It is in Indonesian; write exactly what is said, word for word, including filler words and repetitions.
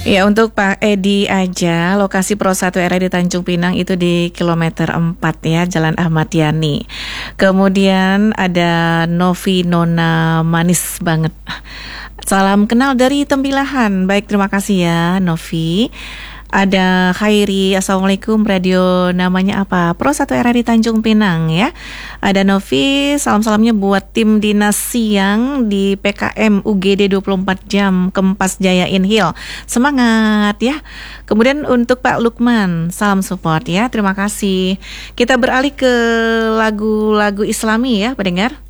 Ya, untuk Pak Edi aja, lokasi Pro satu R A di Tanjung Pinang itu di kilometer empat ya, Jalan Ahmad Yani. Kemudian ada Novi Nona manis banget. Salam kenal dari Tembilahan. Baik, terima kasih ya Novi. Ada Khairi, Assalamualaikum, radio namanya apa? Pro satu R A di Tanjung Pinang ya. Ada Novi, salam-salamnya buat tim dinas siang di P K M U G D dua puluh empat jam Kempas Jaya Inhil. Semangat ya. Kemudian untuk Pak Lukman, salam support ya, terima kasih. Kita beralih ke lagu-lagu Islami ya, pendengar.